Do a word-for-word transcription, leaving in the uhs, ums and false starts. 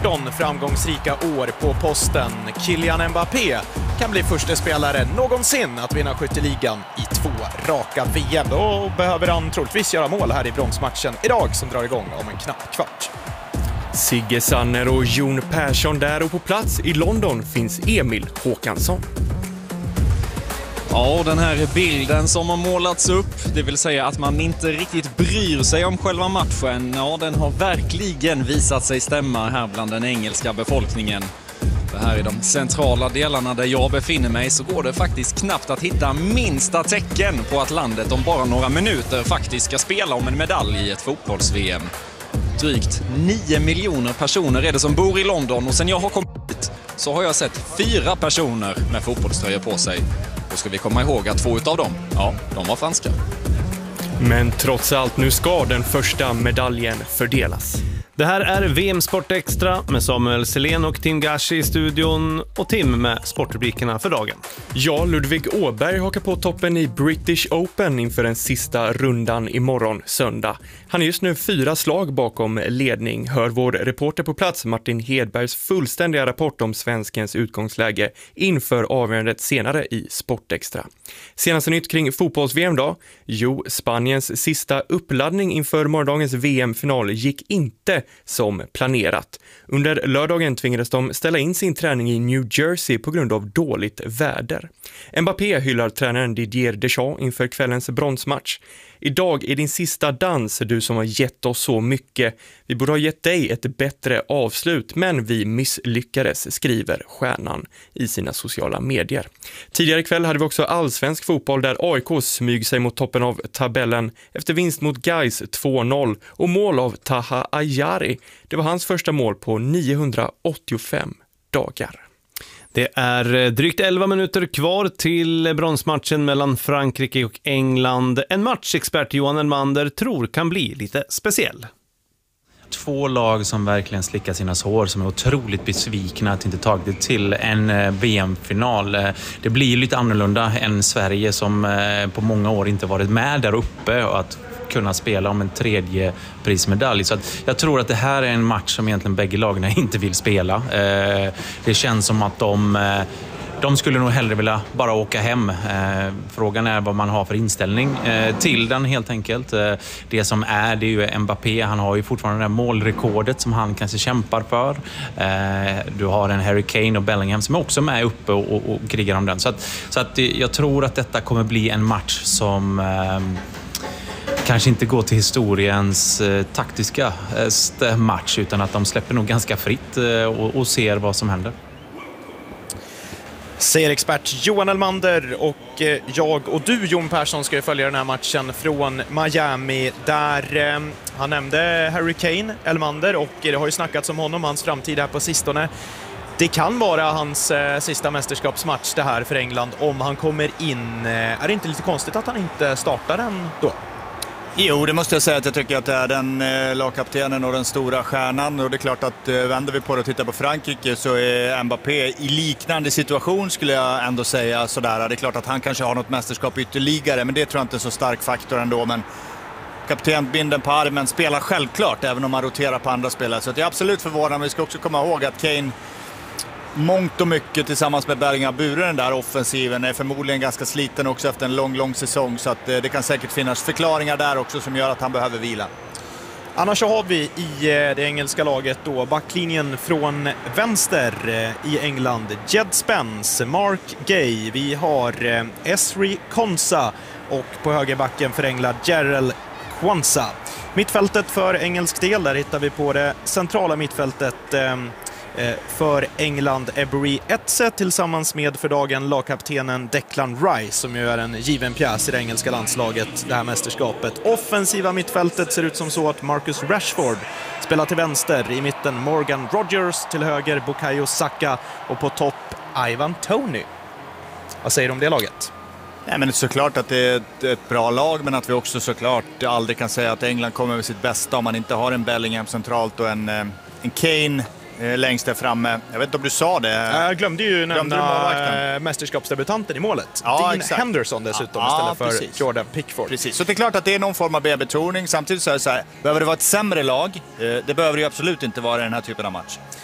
fjorton framgångsrika år på posten. Kylian Mbappé kan bli första spelare någonsin att vinna skytteligan i två raka V M. Då behöver han troligtvis göra mål här i bronsmatchen idag som drar igång om en knapp kvart. Sigge Sanner och Jon Persson där, och på plats i London finns Emil Håkansson. Ja, den här bilden som har målats upp, det vill säga att man inte riktigt bryr sig om själva matchen, ja, den har verkligen visat sig stämma här bland den engelska befolkningen. För här i de centrala delarna där jag befinner mig så går det faktiskt knappt att hitta minsta tecken på att landet om bara några minuter faktiskt ska spela om en medalj i ett fotbolls-V M. Drygt nio miljoner personer är det som bor i London, och sen jag har kommit hit så har jag sett fyra personer med fotbollströjor på sig. Då ska vi komma ihåg att två utav dem, ja, de var franska. Men trots allt, nu ska den första medaljen fördelas. Det här är V M Sport Extra med Samuel Selén och Tim Gashi i studion, och Tim med sportrubrikerna för dagen. Ja, Ludvig Åberg hakar på toppen i British Open inför den sista rundan imorgon söndag. Han är just nu fyra slag bakom ledning. Hör vår reporter på plats Martin Hedbergs fullständiga rapport om svenskens utgångsläge inför avgörandet senare i Sport Extra. Senaste nytt kring fotbolls-V M då? Jo, Spaniens sista uppladdning inför morgondagens V M-final gick inte som planerat. Under lördagen tvingades de ställa in sin träning i New Jersey på grund av dåligt väder. Mbappé hyllar tränaren Didier Deschamps inför kvällens bronsmatch. Idag är din sista dans, du som har gett oss så mycket. Vi borde ha gett dig ett bättre avslut, men vi misslyckades, skriver stjärnan i sina sociala medier. Tidigare kväll hade vi också allsvensk fotboll där A I K smyg sig mot toppen av tabellen efter vinst mot Gais två noll och mål av Taha Ayari. Det var hans första mål på niohundraåttiofem dagar. Det är drygt elva minuter kvar till bronsmatchen mellan Frankrike och England. En matchexpert, Johan Elmander, tror kan bli lite speciell. Två lag som verkligen slickar sina sår, som är otroligt besvikna att inte tagit det till en V M-final. Det blir lite annorlunda än Sverige som på många år inte varit med där uppe och att kunna spela om en tredje prismedalj. Så att jag tror att det här är en match som egentligen bägge lagarna inte vill spela. Det känns som att de... De skulle nog hellre vilja bara åka hem. Eh, frågan är vad man har för inställning eh, till den helt enkelt. Eh, det som är, det är ju Mbappé. Han har ju fortfarande det här målrekordet som han kanske kämpar för. Eh, du har en Harry Kane och Bellingham som är också med uppe och, och, och krigar om den. Så, att, så att jag tror att detta kommer bli en match som... Eh, kanske inte går till historiens eh, taktiska eh, match, utan att de släpper nog ganska fritt eh, och, och ser vad som händer. Säger expert Johan Elmander, och jag och du, Jon Persson, ska ju följa den här matchen från Miami där eh, han nämnde Harry Kane, Elmander, och det har ju snackats om honom, hans framtid här på sistone. Det kan vara hans eh, sista mästerskapsmatch det här för England om han kommer in. Är det inte lite konstigt att han inte startar den då? Jo, det måste jag säga att jag tycker att det är den eh, lagkaptenen och den stora stjärnan. Och det är klart att eh, vänder vi på det och tittar på Frankrike så är Mbappé i liknande situation, skulle jag ändå säga sådär. Det är klart att han kanske har något mästerskap ytterligare, men det tror jag inte är så stark faktor ändå. Men kaptenbinden på armen spelar självklart, även om han roterar på andra spelare. Så det är absolut förvånande. Vi ska också komma ihåg att Kane mångt och mycket tillsammans med Bellingham buren den där offensiven, är förmodligen ganska sliten också efter en lång, lång säsong. Så att eh, det kan säkert finnas förklaringar där också som gör att han behöver vila. Annars så har vi i det engelska laget då backlinjen från vänster i England. Jed Spence, Mark Gay, vi har Esri Konsa och på högerbacken för England Jarell Quansah. Mittfältet för engelsk del, där hittar vi på det centrala mittfältet för England Ebery Eze tillsammans med för dagen lagkaptenen Declan Rice, som ju är en given pjäs i det engelska landslaget det här mästerskapet. Offensiva mittfältet ser ut som så att Marcus Rashford spelar till vänster, i mitten Morgan Rogers, till höger Bukayo Saka och på topp Ivan Toney. Vad säger du om det laget? Nej, men det är såklart att det är ett, ett bra lag, men att vi också såklart aldrig kan säga att England kommer med sitt bästa om man inte har en Bellingham centralt och en, en Kane längst där framme. Jag vet inte om du sa det. Jag glömde ju nämna mästerskapsdebutanten i målet. Ja, Dean exakt. Henderson dessutom, ja, istället för precis. Jordan Pickford. Precis, så det är klart att det är någon form av B-betoning. Samtidigt så är det så här, behöver det vara ett sämre lag? Det behöver det ju absolut inte vara i den här typen av match.